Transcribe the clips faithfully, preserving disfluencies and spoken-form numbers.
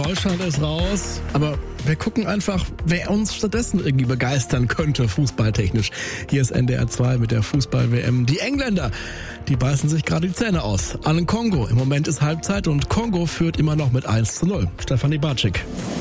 Deutschland ist raus, aber wir gucken einfach, wer uns stattdessen irgendwie begeistern könnte, fußballtechnisch. Hier ist N D R zwei mit der Fußball-W M. Die Engländer, die beißen sich gerade die Zähne aus. An Kongo. Im Moment ist Halbzeit und Kongo führt immer noch mit eins zu null. Stefanie Bartschik.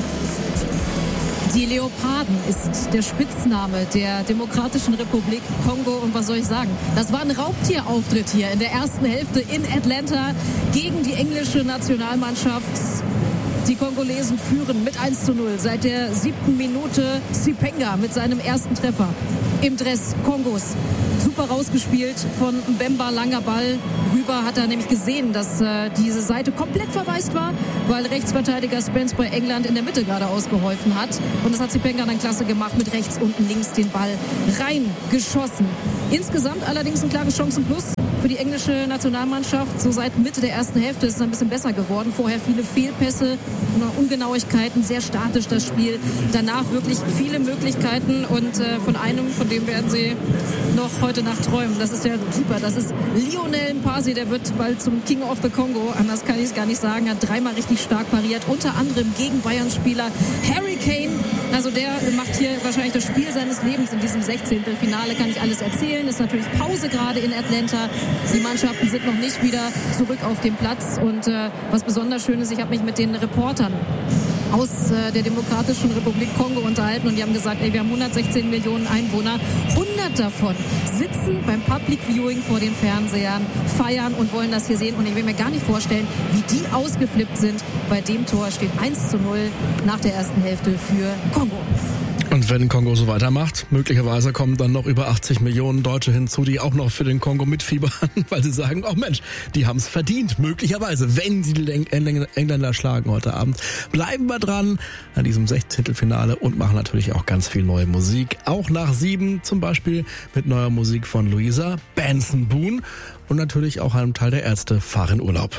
Die Leoparden ist der Spitzname der Demokratischen Republik Kongo. Und was soll ich sagen? Das war ein Raubtierauftritt hier in der ersten Hälfte in Atlanta gegen die englische Nationalmannschaft. Die Kongolesen führen mit eins zu null. Seit der siebten Minute Sipenga mit seinem ersten Treffer im Dress Kongos. Super rausgespielt von Mbemba, langer Ball. Rüber hat er nämlich gesehen, dass äh, diese Seite komplett verwaist war, weil Rechtsverteidiger Spence bei England in der Mitte gerade ausgeholfen hat. Und das hat Sipenga dann klasse gemacht, mit rechts unten links den Ball reingeschossen. Insgesamt allerdings ein klares Chancenplus für die englische Nationalmannschaft. So seit Mitte der ersten Hälfte ist es ein bisschen besser geworden. Vorher viele Fehlpässe, Ungenauigkeiten, sehr statisch das Spiel. Danach wirklich viele Möglichkeiten und äh, von einem, von dem werden sie noch heute Nacht träumen. Das ist der Keeper, das ist Lionel Mpasi, der wird bald zum King of the Congo. Anders kann ich es gar nicht sagen. Hat dreimal richtig stark pariert, unter anderem gegen Bayern-Spieler Harry Kane. Also der macht hier wahrscheinlich das Spiel seines Lebens in diesem sechzehnten Finale. Kann ich alles erzählen. Ist natürlich Pause gerade in Atlanta. Die Mannschaften sind noch nicht wieder zurück auf dem Platz. Und äh, was besonders schön ist, ich habe mich mit den Reportern aus äh, der Demokratischen Republik Kongo unterhalten und die haben gesagt, ey, wir haben hundertsechzehn Millionen Einwohner. hundert davon sitzen beim Public Viewing vor den Fernsehern, feiern und wollen das hier sehen. Und ich will mir gar nicht vorstellen, wie die ausgeflippt sind. Bei dem Tor steht eins zu null nach der ersten Hälfte für Kongo. Und wenn Kongo so weitermacht, möglicherweise kommen dann noch über achtzig Millionen Deutsche hinzu, die auch noch für den Kongo mitfiebern, weil sie sagen, oh Mensch, die haben es verdient, möglicherweise, wenn sie die Engländer schlagen heute Abend. Bleiben wir dran an diesem Sechzehntelfinale und machen natürlich auch ganz viel neue Musik. Auch nach sieben zum Beispiel mit neuer Musik von Luisa Benson-Boone und natürlich auch einem Teil der Ärzte, Fahr in Urlaub.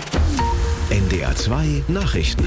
N D R zwei Nachrichten.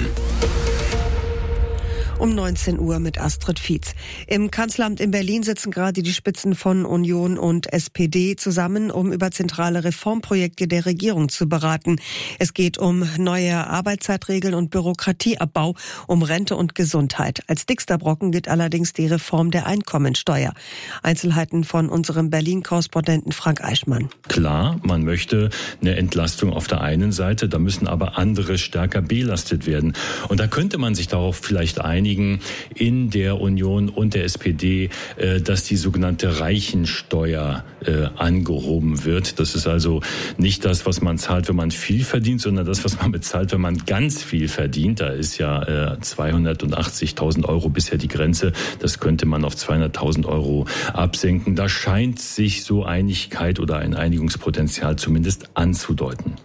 Um neunzehn Uhr mit Astrid Fietz. Im Kanzleramt in Berlin sitzen gerade die Spitzen von Union und S P D zusammen, um über zentrale Reformprojekte der Regierung zu beraten. Es geht um neue Arbeitszeitregeln und Bürokratieabbau, um Rente und Gesundheit. Als dickster Brocken gilt allerdings die Reform der Einkommensteuer. Einzelheiten von unserem Berlin-Korrespondenten Frank Eichmann. Klar, man möchte eine Entlastung auf der einen Seite, da müssen aber andere stärker belastet werden. Und da könnte man sich darauf vielleicht einigen, in der Union und der S P D, dass die sogenannte Reichensteuer angehoben wird. Das ist also nicht das, was man zahlt, wenn man viel verdient, sondern das, was man bezahlt, wenn man ganz viel verdient. Da ist ja zweihundertachtzigtausend Euro bisher die Grenze. Das könnte man auf zweihunderttausend Euro absenken. Da scheint sich so Einigkeit oder ein Einigungspotenzial zumindest anzudeuten.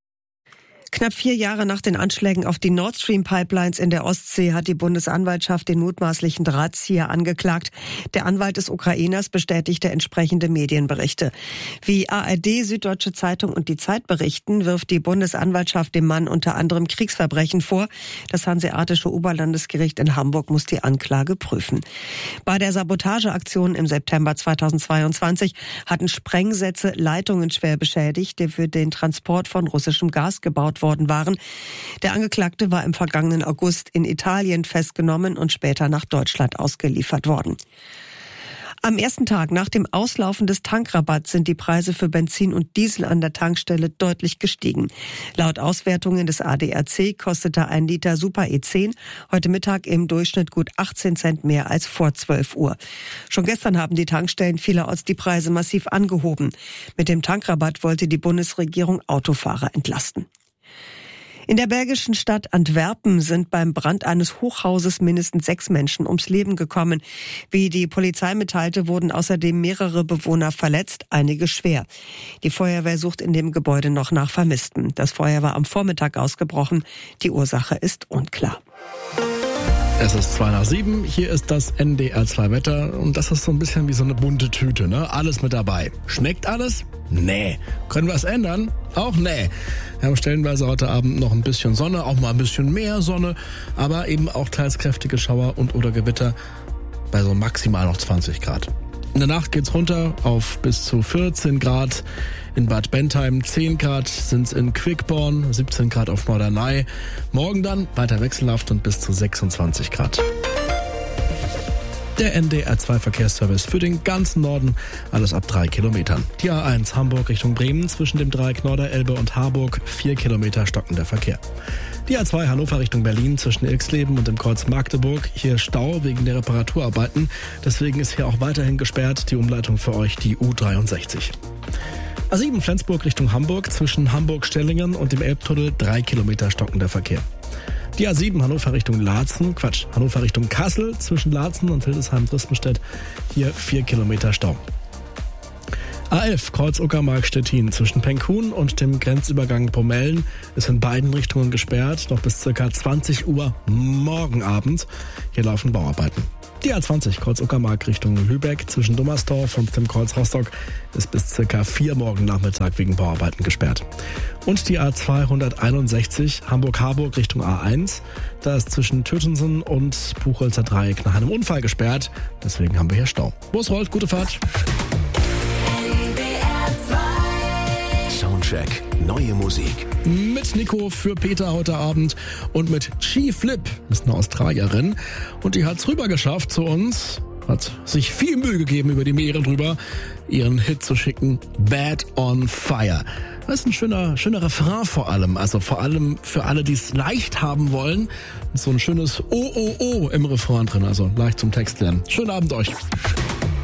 Knapp vier Jahre nach den Anschlägen auf die Nord Stream Pipelines in der Ostsee hat die Bundesanwaltschaft den mutmaßlichen Drahtzieher angeklagt. Der Anwalt des Ukrainers bestätigte entsprechende Medienberichte. Wie A R D, Süddeutsche Zeitung und die Zeit berichten, wirft die Bundesanwaltschaft dem Mann unter anderem Kriegsverbrechen vor. Das Hanseatische Oberlandesgericht in Hamburg muss die Anklage prüfen. Bei der Sabotageaktion im September zweitausendzweiundzwanzig hatten Sprengsätze Leitungen schwer beschädigt, die für den Transport von russischem Gas gebaut worden waren. Der Angeklagte war im vergangenen August in Italien festgenommen und später nach Deutschland ausgeliefert worden. Am ersten Tag nach dem Auslaufen des Tankrabatts sind die Preise für Benzin und Diesel an der Tankstelle deutlich gestiegen. Laut Auswertungen des A D A C kostete ein Liter Super E zehn heute Mittag im Durchschnitt gut achtzehn Cent mehr als vor zwölf Uhr. Schon gestern haben die Tankstellen vielerorts die Preise massiv angehoben. Mit dem Tankrabatt wollte die Bundesregierung Autofahrer entlasten. In der belgischen Stadt Antwerpen sind beim Brand eines Hochhauses mindestens sechs Menschen ums Leben gekommen. Wie die Polizei mitteilte, wurden außerdem mehrere Bewohner verletzt, einige schwer. Die Feuerwehr sucht in dem Gebäude noch nach Vermissten. Das Feuer war am Vormittag ausgebrochen. Die Ursache ist unklar. Es ist zwei nach sieben, hier ist das N D R zwei Wetter und das ist so ein bisschen wie so eine bunte Tüte, ne? Alles mit dabei. Schmeckt alles? Nee. Können wir es ändern? Auch nee. Wir haben stellenweise heute Abend noch ein bisschen Sonne, auch mal ein bisschen mehr Sonne, aber eben auch teils kräftige Schauer und oder Gewitter bei so maximal noch zwanzig Grad. In der Nacht geht's runter auf bis zu vierzehn Grad. In Bad Bentheim zehn Grad sind's in Quickborn, siebzehn Grad auf Norderney. Morgen dann weiter wechselhaft und bis zu sechsundzwanzig Grad. Der N D R zwei Verkehrsservice für den ganzen Norden, alles ab drei Kilometern. Die A eins Hamburg Richtung Bremen zwischen dem Dreieck Norderelbe und Harburg, vier Kilometer stockender Verkehr. Die A zwei Hannover Richtung Berlin zwischen Ilksleben und dem Kreuz Magdeburg, hier Stau wegen der Reparaturarbeiten. Deswegen ist hier auch weiterhin gesperrt die Umleitung für euch, die U dreiundsechzig. A sieben Flensburg Richtung Hamburg zwischen Hamburg-Stellingen und dem Elbtunnel, drei Kilometer stockender Verkehr. Die A sieben Hannover Richtung Laatzen, Quatsch, Hannover Richtung Kassel zwischen Laatzen und Hildesheim-Drispenstedt, hier vier Kilometer Stau. A elf Kreuz Uckermark-Stettin zwischen Penkhuhn und dem Grenzübergang Pomellen ist in beiden Richtungen gesperrt, noch bis ca. zwanzig Uhr morgen Abend. Hier laufen Bauarbeiten. Die A zwanzig Kreuz Uckermark Richtung Lübeck zwischen Dummersdorf und dem Kreuz Rostock ist bis ca. vier morgen Nachmittag wegen Bauarbeiten gesperrt. Und die A zweihunderteinundsechzig Hamburg-Harburg Richtung A eins, da ist zwischen Tötensen und Buchholzer Dreieck nach einem Unfall gesperrt. Deswegen haben wir hier Stau. Bus rollt, gute Fahrt. Soundcheck, neue Musik. Mit Nico für Peter heute Abend und mit Chi Flip, ist eine Australierin und die hat's rüber geschafft zu uns, hat sich viel Mühe gegeben über die Meere drüber, ihren Hit zu schicken, Bad on Fire. Das ist ein schöner, schöner Refrain vor allem, also vor allem für alle, die es leicht haben wollen, so ein schönes O O O im Refrain drin, also leicht zum Text lernen. Schönen Abend euch.